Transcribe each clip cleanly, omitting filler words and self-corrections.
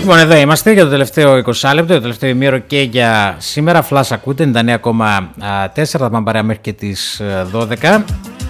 Λοιπόν, εδώ είμαστε για το τελευταίο 20 λεπτό, το τελευταίο ημίωρο και για σήμερα. Flash ακούτε, 99,4. Θα πάμε παρέα μέχρι και τις 12.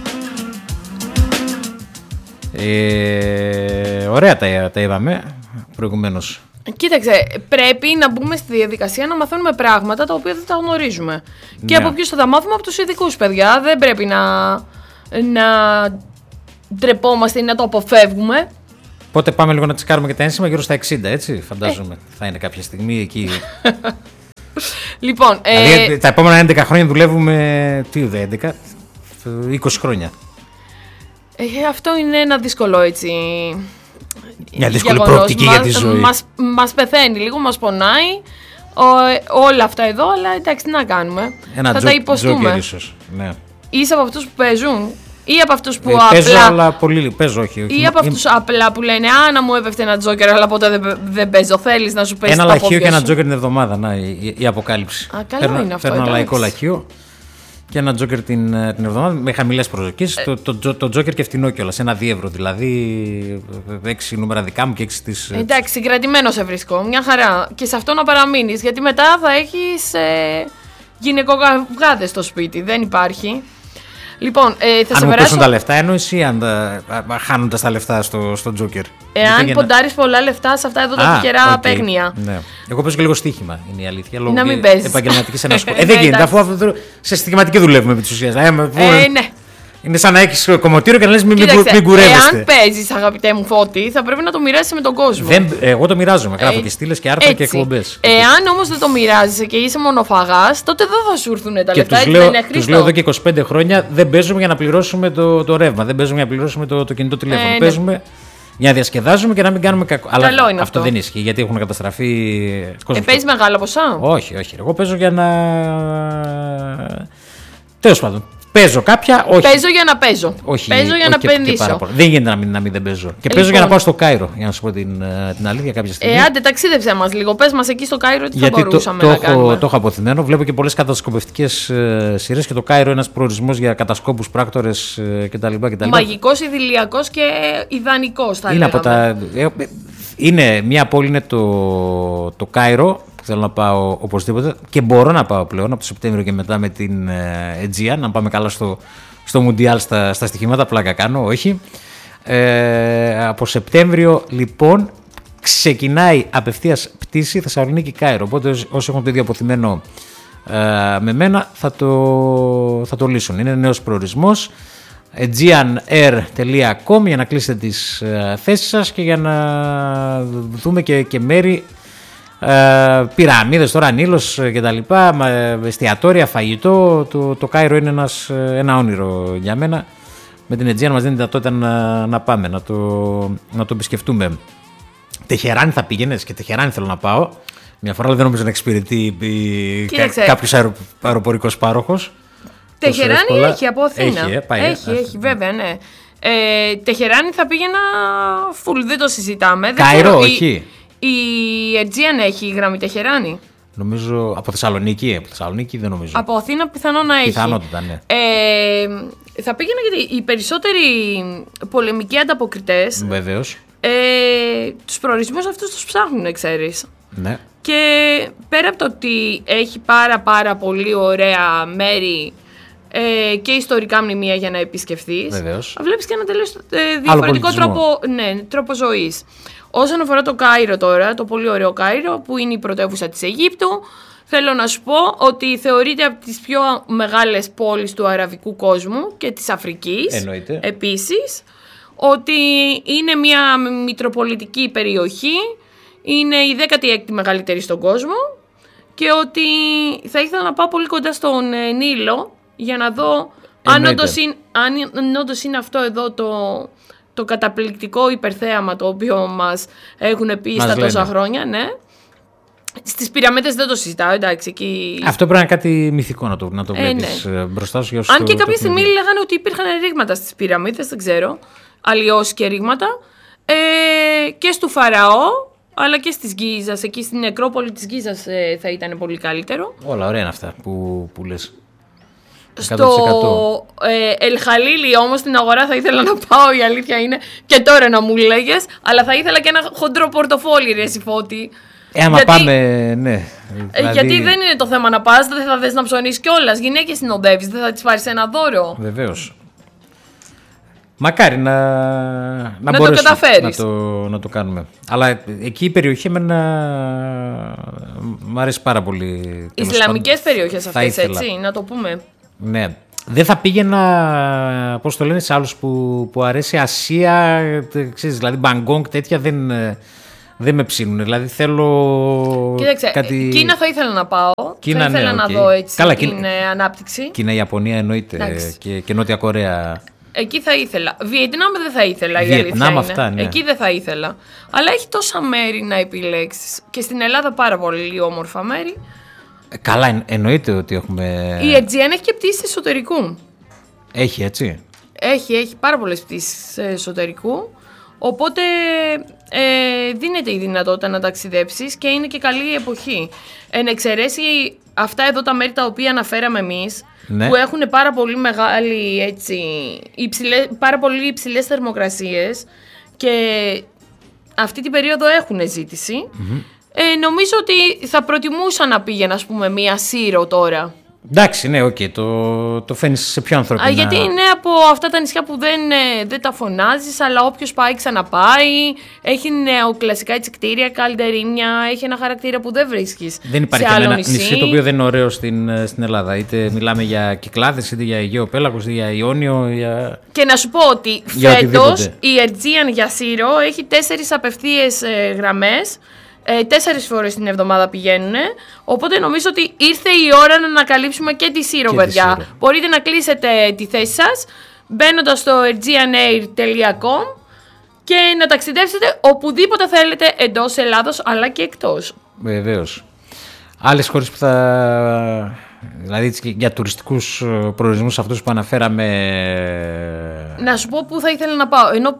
Ωραία τα είπαμε προηγουμένως. Κοίταξε, πρέπει να μπούμε στη διαδικασία να μαθαίνουμε πράγματα τα οποία δεν τα γνωρίζουμε. Ναι. Και από ποιους θα τα μάθουμε? Από τους ειδικούς, παιδιά. Δεν πρέπει να ντρεπόμαστε ή να το αποφεύγουμε. Πότε πάμε λίγο να τσεκάρουμε και τα ένσημα, γύρω στα 60, έτσι, φαντάζομαι. Θα είναι κάποια στιγμή εκεί. Λοιπόν, δηλαδή, τα επόμενα 11 χρόνια δουλεύουμε, 11, 20 χρόνια. Αυτό είναι ένα δύσκολο, έτσι, μια δύσκολη προοπτική για τη ζωή. Μας πεθαίνει λίγο, μας πονάει όλα αυτά εδώ, αλλά εντάξει, τι να κάνουμε. Θα τα υποστούμε. Τζόκερ ίσως, ναι. Είσαι από αυτούς που παίζουν ή από αυτούς που παίζω, απλά... αλλά πολύ παίζω, όχι. Ή από αυτούς απλά που λένε να μου έπεφτε ένα τζόκερ, αλλά ποτέ δεν παίζω. Θέλεις να σου πέσει ένα τα λαχείο πόδια και ένα σου. τζόκερ την εβδομάδα, να, η αποκάλυψη. Καλό είναι αυτό. Παίρνω ένα λαϊκό λαχείο και ένα τζόκερ την εβδομάδα με χαμηλές προσδοκίες. Το τζόκερ και φτηνό κιόλας, ένα 2 ευρώ. Δηλαδή 6 νούμερα δικά μου και 6 της. Εντάξει, συγκρατημένο σε βρίσκω. Μια χαρά. Και σε αυτό να παραμείνεις, γιατί μετά θα έχεις γυναικοκαυγάδες στο σπίτι. Δεν υπάρχει. Λοιπόν, θα αν σε μου περάσω... πέσουν τα λεφτά, εννοείς ή χάνοντας τα λεφτά στο τζόκερ? Εάν ποντάρεις πολλά λεφτά σε αυτά εδώ τα τυχερά παίγνια. Ναι. Εγώ παίζω και λίγο στοίχημα, είναι η αλήθεια. Λόγω να μην παίζεις. Επαγγελματικής ενασχόλησης. Δεν γίνεται, αφού σε στοιχηματική δουλεύουμε επί της ουσίας. Ναι. Είναι σαν να έχεις κομμωτήριο και να λες μην κουρεύεστε. Εάν παίζεις, αγαπητέ μου Φώτη, θα πρέπει να το μοιράζεσαι με τον κόσμο. Εγώ το μοιράζομαι. Γράφω και στήλες και άρθρα και εκπομπές. Εάν όμως δεν το μοιράζεσαι και είσαι μονοφαγάς, τότε δεν θα σου έρθουν τα λεφτά. Τους λέω εδώ και 25 χρόνια δεν παίζουμε για να πληρώσουμε το ρεύμα. Δεν παίζουμε για να πληρώσουμε το κινητό τηλέφωνο. Παίζουμε για να διασκεδάζουμε και να μην κάνουμε κακό. Αλλά αυτό δεν ισχύει γιατί έχουν καταστραφεί. Παίζεις μεγάλα ποσά? Όχι. Εγώ παίζω για να. Τέλος πάντων. Παίζω κάποια, όχι. Παίζω για να παίζω. Όχι, παίζω για να επενδύσω. Δεν γίνεται να μην δεν παίζω. Και παίζω για να πάω στο Κάιρο, για να σου πω την αλήθεια κάποια στιγμή. Άντε, ταξίδεψε μας λίγο. Πες μας εκεί στο Κάιρο τι θα μπορούσαμε να κάνουμε. Το έχω αποθυμένο. Βλέπω και πολλές κατασκοπευτικές σειρές και το Κάιρο ένας προορισμός για κατασκόπους, πράκτορες κτλ. Μαγικός, ιδηλιακός και ιδανικός θα λέγαμε. Είναι μια πόλη, είναι το Κάιρο. Θέλω να πάω οπωσδήποτε και μπορώ να πάω πλέον από το Σεπτέμβριο και μετά με την Aegean, να πάμε καλά στο Μουντιάλ στα στοιχήματα, πλάκα κάνω, όχι. Από Σεπτέμβριο λοιπόν ξεκινάει απευθείας πτήση Θεσσαλονίκη-Κάιρο, οπότε όσοι έχουν το ίδιο αποθυμένο με μένα θα το λύσουν. Είναι νέος προορισμός, aegeanair.com για να κλείσετε τις θέσεις σας και για να δούμε και μέρη. Πυραμίδες τώρα, Νείλος και τα λοιπά, εστιατόρια, φαγητό. Το Κάιρο είναι ένα όνειρο για μένα. Με την Aegean μας δίνει δυνατότητα να πάμε, να το επισκεφτούμε. Τεχεράνη θα πήγαινες? Και Τεχεράνη θέλω να πάω μια φορά, αλλά δεν νομίζω να εξυπηρετεί κάποιος αεροπορικός πάροχος. Τεχεράνη έχει από Αθήνα. Έχει, βέβαια, ναι. Τεχεράνη θα πήγαινα full, δεν το συζητάμε. Κάιρο, όχι. Η Aegean έχει γραμμή Τεχεράνη. Νομίζω από Θεσσαλονίκη. Από Θεσσαλονίκη δεν νομίζω. Από Αθήνα πιθανόν να έχει. Πιθανότητα, ναι. Θα πήγαινα γιατί οι περισσότεροι πολεμικοί ανταποκριτές. Βεβαίως. Τους προορισμούς αυτούς τους ψάχνουν, ξέρεις. Ναι. Και πέρα από το ότι έχει πάρα πολύ ωραία μέρη και ιστορικά μνημεία για να επισκεφθείς, βλέπεις και ένα τελείως διαφορετικό τρόπο ζωής. Όσον αφορά το Κάιρο τώρα, το πολύ ωραίο Κάιρο που είναι η πρωτεύουσα της Αιγύπτου, θέλω να σου πω ότι θεωρείται από τις πιο μεγάλες πόλεις του αραβικού κόσμου και της Αφρικής. Εννοείται. Επίσης, ότι είναι μια μητροπολιτική περιοχή, είναι η 16η μεγαλύτερη στον κόσμο και ότι θα ήθελα να πάω πολύ κοντά στον Νείλο για να δω αν όντως είναι αυτό εδώ το καταπληκτικό υπερθέαμα το οποίο μας έχουν πει στα τόσα χρόνια, ναι. Στις πυραμίδες δεν το συζητάω, εντάξει. Εκεί... Αυτό πρέπει να είναι κάτι μυθικό να το βλέπεις μπροστά σου. Αν και κάποια στιγμή λέγανε ότι υπήρχαν ρήγματα στις πυραμίδες, δεν ξέρω, αλλοιώσεις και ρήγματα, και στο Φαραώ, αλλά και στις Γκίζας, εκεί στην νεκρόπολη της Γκίζας θα ήταν πολύ καλύτερο. Όλα ωραία είναι αυτά που λες. Στο Ελχαλίλι όμως την αγορά θα ήθελα να πάω, η αλήθεια είναι, και τώρα να μου λέγες, αλλά θα ήθελα και ένα χοντρό πορτοφόλι, ρε Φώτη. Άμα πάμε, ναι. Δηλαδή... Γιατί δεν είναι το θέμα να πας, δεν θα θες να ψωνίσεις κιόλας. Γυναίκες συνοδεύεις, δεν θα τις πάρεις ένα δώρο. Βεβαίως. Μακάρι να το καταφέρεις. Να το κάνουμε. Αλλά εκεί η περιοχή εμένα μου αρέσει πάρα πολύ. Ισλαμικές περιοχές αυτές, έτσι, να το πούμε. Ναι. Δεν θα πήγαινα, πώς το λένε, σε άλλους που αρέσει Ασία, ξέρεις, δηλαδή Μπαγκόγκ, τέτοια δεν με ψήνουν. Δηλαδή θέλω. Κοίταξε, κάτι... Κίνα θα ήθελα να πάω. Κίνα, θα ήθελα να δω έτσι καλά, την ανάπτυξη. Κίνα, Ιαπωνία εννοείται. Και Νότια Κορέα. Εκεί θα ήθελα. Βιετνάμ δεν θα ήθελα, η αλήθεια είναι. Αυτά, ναι. Εκεί δεν θα ήθελα. Αλλά έχει τόσα μέρη να επιλέξεις. Και στην Ελλάδα πάρα πολύ όμορφα μέρη. Καλά, εννοείται ότι έχουμε. Η Aegean έχει και πτήσεις εσωτερικού. Έχει, έτσι. Έχει πάρα πολλές πτήσεις εσωτερικού. Οπότε δίνεται η δυνατότητα να ταξιδέψεις και είναι και καλή η εποχή. Εν εξαιρέσει αυτά εδώ τα μέρη τα οποία αναφέραμε εμείς, ναι, που έχουν πάρα πολύ μεγάλη, έτσι, πάρα πολύ υψηλές θερμοκρασίες και αυτή την περίοδο έχουν ζήτηση. Mm-hmm. Νομίζω ότι θα προτιμούσα να πήγαινα, ας πούμε, μία Σύρο τώρα. Εντάξει, ναι, το φαίνεις σε πιο ανθρώπινα. Γιατί είναι από αυτά τα νησιά που δεν τα φωνάζεις, αλλά όποιος πάει ξαναπάει. Έχει νεοκλασικά έτσι κτίρια, καλντερίμια, έχει ένα χαρακτήρα που δεν βρίσκεις. Δεν υπάρχει κανένα νησί το οποίο δεν είναι ωραίο στην Ελλάδα. Είτε μιλάμε για Κυκλάδες, είτε για Αιγαίο Πέλαγος, είτε για Ιόνιο. Και να σου πω ότι φέτος η Aegean για Σύρο έχει 4 απευθείας γραμμές. 4 φορές την εβδομάδα πηγαίνουν. Οπότε νομίζω ότι ήρθε η ώρα να ανακαλύψουμε και τη Σύρο, παιδιά. Μπορείτε να κλείσετε τη θέση σας μπαίνοντας στο aegeanair.com και να ταξιδέψετε οπουδήποτε θέλετε εντός Ελλάδος αλλά και εκτός. Βεβαίως. Άλλες χώρες που θα... Δηλαδή για τουριστικούς προορισμούς αυτούς που αναφέραμε... Να σου πω που θα ήθελα να πάω. Ενώ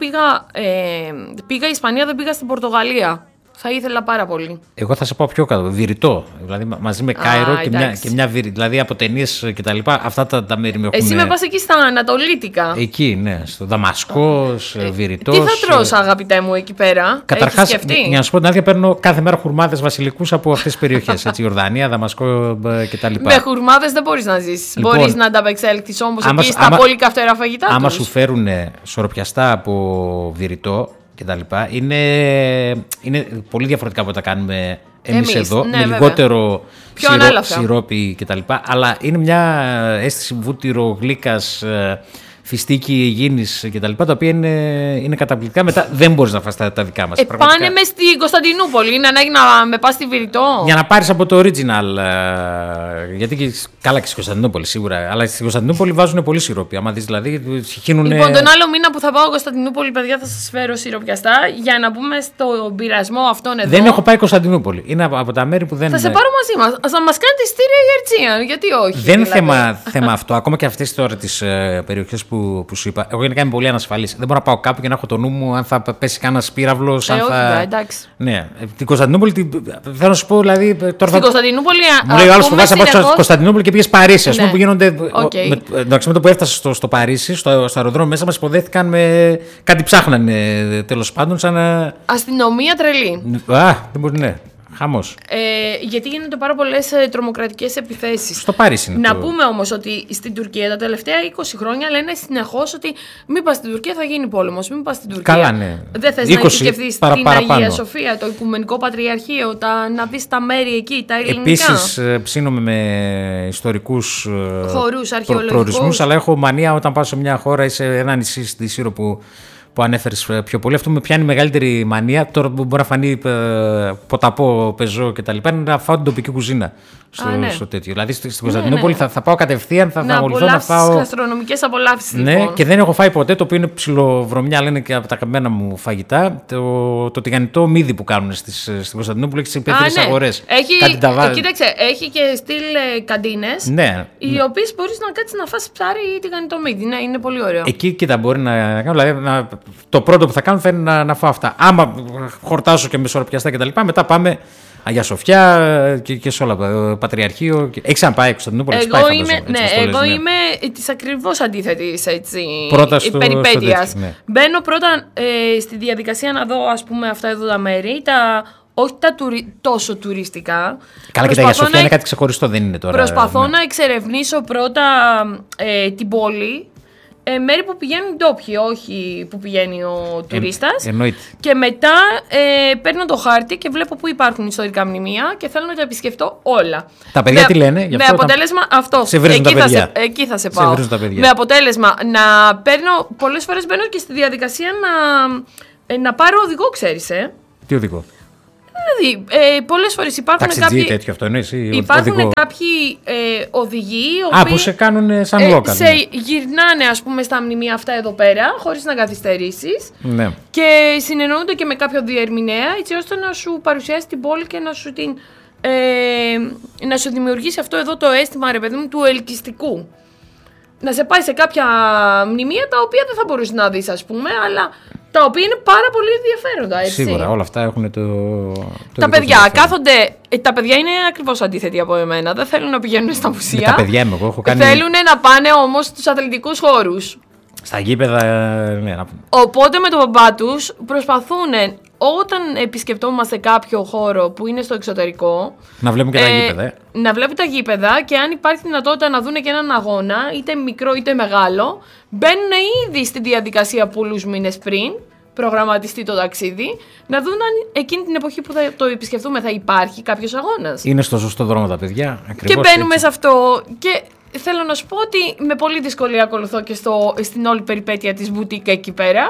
πήγα Ισπανία, δεν πήγα στην Πορτογαλία. Θα ήθελα πάρα πολύ. Εγώ θα σε πάω πιο κάτω. Βηρητό. Δηλαδή μαζί με Κάιρο και μια Βηρητό. Δηλαδή από ταινίες και τα λοιπά. Αυτά τα μέρη με έχουν. Εσύ με πας εκεί στα Ανατολίτικα. Εκεί, ναι. Στο Δαμασκό, Βηρητό. Τι θα τρως, αγαπητέ μου, εκεί πέρα? Καταρχάς, για να σου πω την άδεια, παίρνω κάθε μέρα χουρμάδες βασιλικούς από αυτές τις περιοχές. Έτσι, Ιορδανία, Δαμασκό κτλ. Με χουρμάδες δεν μπορείς να ζήσεις. Λοιπόν, μπορείς να ανταπεξέλθεις όμως εκεί στα πολύ καυτερά φαγητά. Άμα σου φέρουν σοροπιαστά από Βηρητό. Είναι πολύ διαφορετικά από τα κάνουμε εμείς εδώ, ναι, με λιγότερο σιρόπι κτλ. Αλλά είναι μια αίσθηση βούτυρο, γλύκας, φιστίκι, υγιεινής κτλ. Τα οποία είναι καταπληκτικά. Μετά δεν μπορείς να φας τα δικά μας. Πάνε μες στην Κωνσταντινούπολη. Είναι ανάγκη να με πας στη Βηρητό. Για να πάρεις από το original. Γιατί καλά και στην Κωνσταντινούπολη σίγουρα. Αλλά στην Κωνσταντινούπολη βάζουν πολύ σιρόπι. Άμα δεις δηλαδή. Λοιπόν, τον άλλο μήνα που θα πάω Κωνσταντινούπολη, παιδιά, θα σας φέρω σιροπιαστά για να μπούμε στον πειρασμό αυτόν εδώ. Δεν έχω πάει Κωνσταντινούπολη. Είναι από τα μέρη που δεν. Θα σε πάρω μαζί μας. Θα μας κάνετε ειστήρια η Aegean. Γιατί όχι. Δεν είναι θέμα αυτό. Ακόμα και αυτές τώρα τις περιοχές που σου είπα. Εγώ γενικά είμαι πολύ ανασφαλής. Δεν μπορώ να πάω κάπου και να έχω το νου μου αν θα πέσει κανένα πύραυλο. Εντάξει. Ναι. Την Κωνσταντινούπολη θέλω να σου πω δηλαδή. Στην Κωνσταντινούπολη. Μου λέει ο άλλος που βάζει από την Κωνσταντινούπολη και πήγε Παρίσι. Α πούμε που γίνονται. Εντάξει, με το που έφτασα στο Παρίσι, στο αεροδρόμιο μέσα μας υποδέχτηκαν με. Κάτι ψάχνανε τέλος πάντων. Σαν. Αστυνομία τρελή. Δεν μπορεί, ναι. Χαμός. Γιατί γίνονται πάρα πολλές τρομοκρατικές επιθέσεις. Στο Παρίσι είναι. Να πούμε όμως ότι στην Τουρκία τα τελευταία 20 χρόνια λένε συνεχώς ότι μην πας στην Τουρκία θα γίνει πόλεμος. Μην πας στην Τουρκία. Καλά, ναι. Δεν θες να επισκεφθείς την Αγία Σοφία, το Οικουμενικό Πατριαρχείο, να δεις τα μέρη εκεί, τα ελληνικά. Επίσης ψήνομαι με ιστορικούς χορούς, αρχαιολογικούς προορισμούς, αλλά έχω μανία όταν πάω σε μια χώρα ή σε ένα νησί στη Σύρο που ανέφερες πιο πολύ. Αυτό με πιάνει μεγαλύτερη μανία. Τώρα που μπορεί να φανεί ποταπό, πεζό κτλ. Είναι να φάω την τοπική κουζίνα στο τέτοιο. Δηλαδή στην Κωνσταντινούπολη θα πάω κατευθείαν, θα αγωληθώ να φάω. Γαστρονομικές απολαύσεις. Ναι, λοιπόν. Και δεν έχω φάει ποτέ, το οποίο είναι ψιλοβρωμιά, αλλά είναι και από τα καμένα μου φαγητά. Το τηγανιτό μύδι που κάνουν στην Κωνσταντινούπολη και στις υπαίθριες αγορές. Κοίταξε, έχει και στυλ καντίνες. Ναι. Οι οποίες μπορείς να κάτσεις να φας ψάρι ή τηγανιτό μύδι. Ναι, είναι πολύ ωραίο. Εκεί κοίτα, μπορεί να κάνω. Δηλαδή το πρώτο που θα κάνω θα είναι να φάω αυτά. Άμα χορτάσω και μεσορροπιαστά κτλ., μετά πάμε Αγία Σοφιά και σε όλα. Πατριαρχείο. Έχεις ξαναπάει Κωνσταντινούπολη? Εγώ είμαι της ακριβώς αντίθετης περιπέτειας. Ναι. Μπαίνω πρώτα στη διαδικασία να δω, ας πούμε, αυτά εδώ τα μέρη, όχι τα τόσο τουριστικά. Καλά, και τα Αγία Σοφιά είναι κάτι ξεχωριστό, δεν είναι τώρα. Προσπαθώ να εξερευνήσω πρώτα την πόλη. Μέρη που πηγαίνουν οι ντόπιοι, όχι που πηγαίνει ο τουρίστας. Εννοείται. Και μετά παίρνω το χάρτη και βλέπω που υπάρχουν ιστορικά μνημεία και θέλω να τα επισκεφτώ όλα. Τα παιδιά τι λένε? Με αποτέλεσμα αυτό. Σε βρίζουν τα παιδιά. Εκεί θα σε πάω. Με αποτέλεσμα να παίρνω, πολλές φορές μπαίνω και στη διαδικασία να πάρω οδηγό, ξέρεις. Τι οδηγό? Δηλαδή, πολλές φορές υπάρχουν κάποιοι. Τέτοιο αυτό εννοείς, υπάρχουν κάποιοι οδηγοί. Που σε κάνουν σαν local. Σε γυρνάνε, ας πούμε, στα μνημεία αυτά εδώ πέρα, χωρίς να καθυστερήσεις. Ναι. Και συνεννοούνται και με κάποιο διερμηνέα, έτσι ώστε να σου παρουσιάσει την πόλη και να σου δημιουργήσει αυτό εδώ το αίσθημα, ρε παιδί μου, του ελκυστικού. Να σε πάει σε κάποια μνημεία τα οποία δεν θα μπορείς να δεις, ας πούμε, αλλά τα οποία είναι πάρα πολύ ενδιαφέροντα, έτσι. Σίγουρα, όλα αυτά έχουν τα παιδιά κάθονται. Τα παιδιά είναι ακριβώς αντίθετοι από εμένα. Δεν θέλουν να πηγαίνουν στα μουσεία. Τα παιδιά είμαι εγώ. Έχω κάνει... Θέλουν να πάνε όμως στους αθλητικούς χώρους. Στα γήπεδα, ναι. Οπότε με τον μπαμπά τους προσπαθούν, όταν επισκεπτόμαστε κάποιο χώρο που είναι στο εξωτερικό, να βλέπουν και τα γήπεδα. Να βλέπουν τα γήπεδα και αν υπάρχει δυνατότητα να δουν και έναν αγώνα, είτε μικρό είτε μεγάλο, μπαίνουν ήδη στη διαδικασία πολλούς μήνες πριν προγραμματιστεί το ταξίδι, να δουν αν εκείνη την εποχή που θα το επισκεφτούμε θα υπάρχει κάποιος αγώνας. Είναι στο σωστό δρόμο τα παιδιά. Ακριβώς, και μπαίνουμε σε αυτό. Και θέλω να σου πω ότι με πολύ δυσκολία ακολουθώ και στην όλη περιπέτεια της μπουτίκα εκεί πέρα.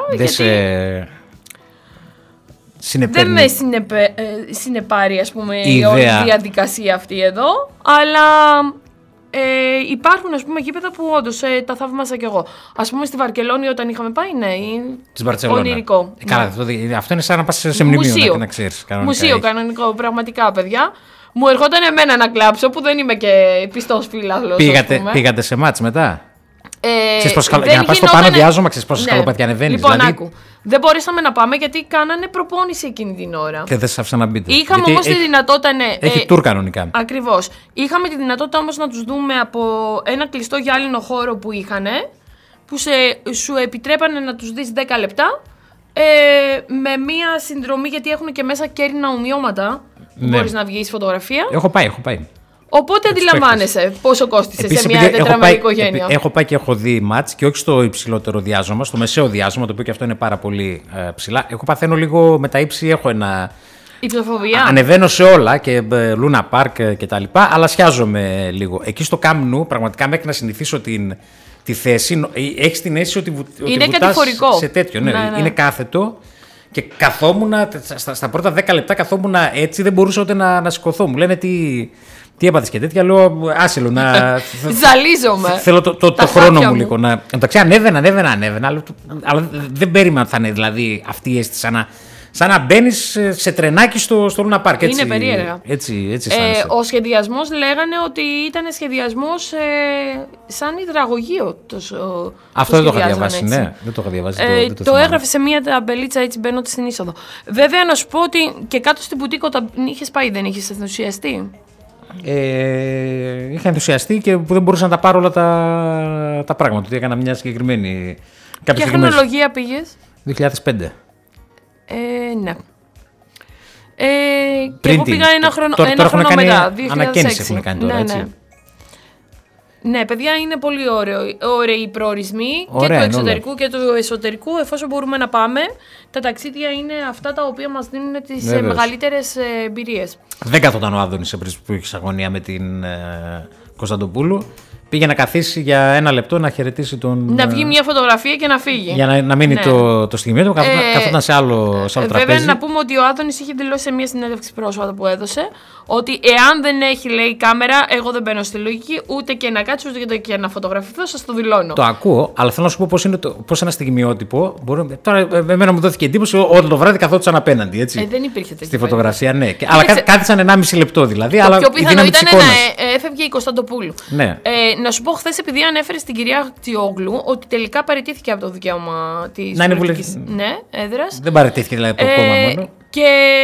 Δεν με συνεπάρει, ας πούμε, η όλη διαδικασία αυτή εδώ, αλλά υπάρχουν, ας πούμε, γήπεδα που όντως τα θαύμασα κι εγώ. Ας πούμε στη Βαρκελόνη όταν είχαμε πάει, ονειρικό. Καλά, αυτό είναι σαν να πας σε μνημείο, να ξέρεις. Μουσείο κανονικό, πραγματικά, παιδιά. Μου ερχόταν εμένα να κλάψω που δεν είμαι και πιστός φίλαθλος. Πήγατε σε μάτς μετά? Για να πας στο πάνω διάζωμα, ξέρεις πόσα σκαλοπάτια ανεβαίνεις. Λοιπόν, δηλαδή... άκου. Δεν μπορέσαμε να πάμε γιατί κάνανε προπόνηση εκείνη την ώρα. Και δεν σας άφησαν να μπείτε. Είχαμε όμως τη δυνατότητα. Έχει τουρ κανονικά. Ακριβώς. Είχαμε τη δυνατότητα όμως να τους δούμε από ένα κλειστό γυάλινο χώρο που είχανε, που σου επιτρέπανε να τους δεις 10 λεπτά με μία συνδρομή, γιατί έχουν και μέσα κέρυνα ομοιώματα που μπορείς να βγεις φωτογραφία. Έχω πάει. Οπότε αντιλαμβάνεσαι πόσο κόστισε σε μια τετραμερή οικογένεια. Έχω πάει και έχω δει μάτς και όχι στο υψηλότερο διάζωμα, στο μεσαίο διάζωμα, το οποίο και αυτό είναι πάρα πολύ ψηλά. Παθαίνω λίγο με τα ύψη, έχω ένα. Υψοφοβία. Ανεβαίνω σε όλα και Λούνα Πάρκ και τα λοιπά, αλλά σιάζομαι λίγο. Εκεί στο Camp Nou, πραγματικά μέχρι να συνηθίσω τη θέση, έχεις την αίσθηση ότι είναι κατηφορικό. Σε τέτοιο. Ναι. Είναι κάθετο. Και καθόμουν, στα πρώτα 10 λεπτά καθόμουν έτσι, δεν μπορούσα ούτε να σηκωθώ. Μου λένε τι έπαθες και τέτοια, λέω άσυλο να... Ζαλίζομαι. Θέλω το χρόνο μου λίγο. Εντάξει, ανέβαινα, αλλά δεν περίμενα ότι θα είναι δηλαδή αυτή η αίσθηση σαν να μπαίνεις σε τρενάκι στο Λούνα Πάρκ. Είναι περίεργα. Έτσι ο σχεδιασμός λέγανε ότι ήταν σχεδιασμός σαν υδραγωγείο. Αυτό δεν το είχα διαβάσει, ναι. Δεν το είχα διαβάσει. Το έγραφε σε μία ταμπελίτσα έτσι μπαίνοντα στην είσοδο. Βέβαια να σου πω ότι και κάτω στην μπουτίκο είχες πάει, δεν είχες ενθουσιαστεί? Είχα ενθουσιαστεί και που δεν μπορούσα να τα πάρω όλα τα πράγματα. Ότι έκανα μια συγκεκριμένη. Ποια χρονολογία πήγες? 2005. Ναι. Και εγώ πήγα ένα χρόνο μετά. 2006. Ανακαίνιση έχουν κάνει τώρα, έτσι. Ναι, παιδιά, είναι πολύ ωραίοι οι προορισμοί και του εξωτερικού και του εσωτερικού, εφόσον μπορούμε να πάμε. Τα ταξίδια είναι αυτά τα οποία μας δίνουν τις μεγαλύτερες εμπειρίες. Δεν καθόταν ο Άδωνης που είχε αγωνία με την Κωνσταντοπούλου. Πήγε να καθίσει για ένα λεπτό να χαιρετήσει τον. Να βγει μια φωτογραφία και να φύγει. Για να μείνει το στιγμίο του. Καθόταν σε άλλο τραπέζι. Βέβαια, να πούμε ότι ο Άδωνης είχε δηλώσει σε μια συνέντευξη πρόσφατα που έδωσε ότι εάν δεν έχει, λέει, κάμερα, εγώ δεν μπαίνω στη λογική ούτε και να κάτσω ούτε και να φωτογραφηθώ. Σας το δηλώνω. Το ακούω, αλλά θέλω να σου πω πώς ένα στιγμιότυπο. Τώρα, εμένα μου δόθηκε εντύπωση ότι το βράδυ καθόντουσαν απέναντι. Έτσι, δεν υπήρχε τέτοια. Στη φωτογραφία, ναι. Αλλά κάθισαν 1,5 λεπτό δηλαδή. Το πιο πιθανό ήταν να έφευγε η Κωνσταντοπούλου. Ναι. να σου πω, χθες, επειδή ανέφερες την κυρία Αχτιόγλου, ότι τελικά παραιτήθηκε από το δικαίωμα της πολιτικής έδρας. Δεν παραιτήθηκε δηλαδή από το κόμμα μόνο. Και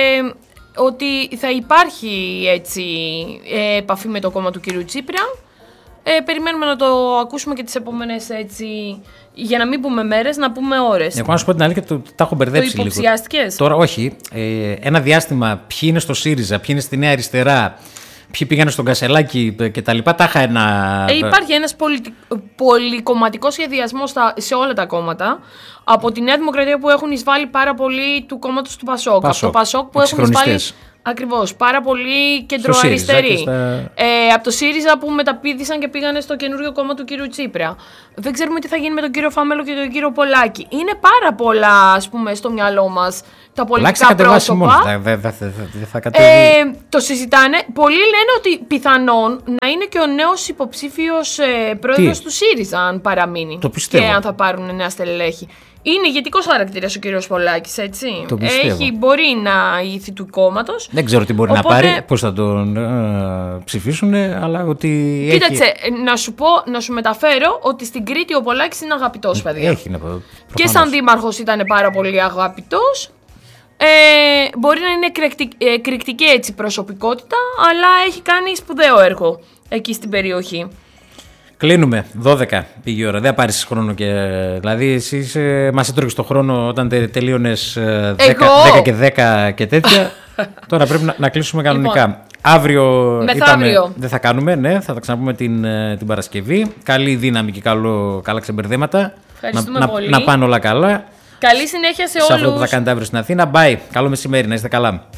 ότι θα υπάρχει έτσι επαφή με το κόμμα του κυρίου Τσίπρα. Περιμένουμε να το ακούσουμε και τις επόμενες, έτσι, για να μην πούμε μέρες, να πούμε ώρες. Εγώ να σου πω την αλήθεια, τα έχω μπερδέψει λίγο. Το υποψιάστηκες? Τώρα όχι. Ένα διάστημα ποιοι είναι στο ΣΥΡΙΖΑ, ποιοι είναι στη Νέα Αριστερά, ποιοι πήγαν στον Κασελάκη κτλ. Τα είχα ένα. Υπάρχει ένας πολυκομματικός σχεδιασμός σε όλα τα κόμματα. Από τη Νέα Δημοκρατία που έχουν εισβάλει πάρα πολύ του κόμματος του Πασόκ. Από το Πασόκ που έχουν εισβάλει. Ακριβώς, πάρα πολύ κεντροαριστεροί. Από το ΣΥΡΙΖΑ που μεταπήδησαν και πήγανε στο καινούριο κόμμα του κύριου Τσίπρα. Δεν ξέρουμε τι θα γίνει με τον κύριο Φαμέλο και τον κύριο Πολάκη. Είναι πάρα πολλά, ας πούμε, στο μυαλό μας τα πολιτικά πρόσωπα. Δεν θα κατέβει. Το συζητάνε. Πολλοί λένε ότι πιθανόν να είναι και ο νέος υποψήφιος πρόεδρος του ΣΥΡΙΖΑ, αν παραμείνει. Το πιστεύω. Και αν θα πάρουν νέα στελέχη. Είναι ηγετικός χαρακτήρας ο κύριος Πολάκης, έτσι. Το πιστεύω. Μπορεί να ηγηθεί του κόμματος. Δεν ξέρω τι μπορεί να πάρει, πώς θα τον ψηφίσουν, αλλά ότι. Κοίταξε, να σου μεταφέρω ότι στην Κρήτη ο Πολάκης είναι αγαπητός, παιδιά. Έχει να πω. Και σαν δήμαρχος ήταν πάρα πολύ αγαπητός. Μπορεί να είναι εκρηκτική έτσι προσωπικότητα, αλλά έχει κάνει σπουδαίο έργο εκεί στην περιοχή. Κλείνουμε. 12 πήγε η ώρα. Δεν θα πάρεις χρόνο και. Δηλαδή, εσύ μας έτρωγες το χρόνο όταν τελείωνες 10 και 10 και τέτοια. Τώρα πρέπει να κλείσουμε κανονικά. Λοιπόν, αύριο δεν θα κάνουμε, ναι, θα τα ξαναπούμε την Παρασκευή. Καλή δύναμη και καλά ξεμπερδέματα. Ευχαριστούμε πολύ. Να πάνε όλα καλά. Καλή συνέχεια σε όλους. Σε αυτό που θα κάνετε αύριο στην Αθήνα. Bye. Καλό μεσημέρι. Να είστε καλά.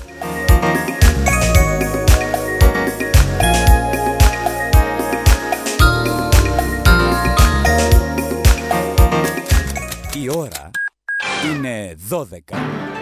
Η ώρα είναι 12.